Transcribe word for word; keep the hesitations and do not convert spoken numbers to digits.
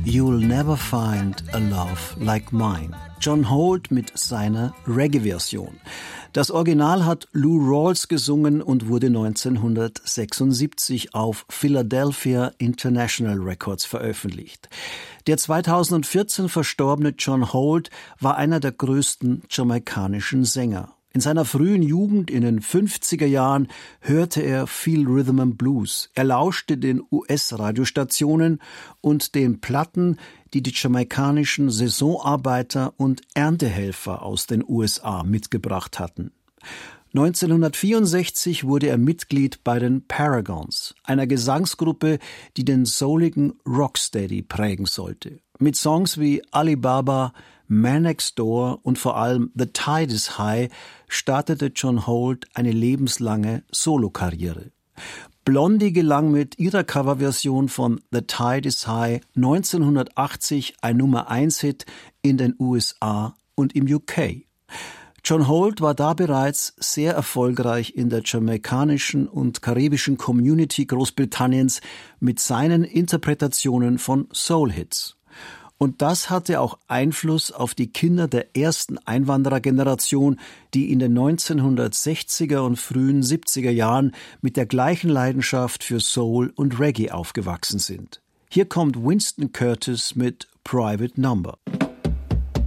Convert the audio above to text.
You'll never find a love like mine. John Holt mit seiner Reggae-Version. Das Original hat Lou Rawls gesungen und wurde neunzehnhundertsechsundsiebzig auf Philadelphia International Records veröffentlicht. Der zweitausendvierzehn verstorbene John Holt war einer der größten jamaikanischen Sänger. In seiner frühen Jugend in den fünfziger Jahren hörte er viel Rhythm and Blues. Er lauschte den U S-Radiostationen und den Platten, die die jamaikanischen Saisonarbeiter und Erntehelfer aus den U S A mitgebracht hatten. neunzehnhundertvierundsechzig wurde er Mitglied bei den Paragons, einer Gesangsgruppe, die den souligen Rocksteady prägen sollte. Mit Songs wie Alibaba, Man Next Door und vor allem The Tide is High startete John Holt eine lebenslange Solokarriere. Blondie gelang mit ihrer Coverversion von The Tide is High neunzehnhundertachtzig ein Nummer eins Hit in den U S A und im U K. John Holt war da bereits sehr erfolgreich in der jamaikanischen und karibischen Community Großbritanniens mit seinen Interpretationen von Soul-Hits. Und das hatte auch Einfluss auf die Kinder der ersten Einwanderergeneration, die in den neunzehnhundertsechziger und frühen siebziger Jahren mit der gleichen Leidenschaft für Soul und Reggae aufgewachsen sind. Hier kommt Winston Curtis mit Private Number.